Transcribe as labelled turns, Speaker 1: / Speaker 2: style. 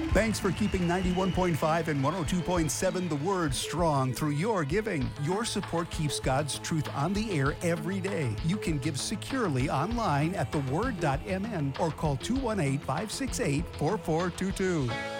Speaker 1: Thanks for keeping 91.5 and 102.7 The Word strong through your giving. Your support keeps God's truth on the air every day. You can give securely online at theword.mn or call 218-568-4422.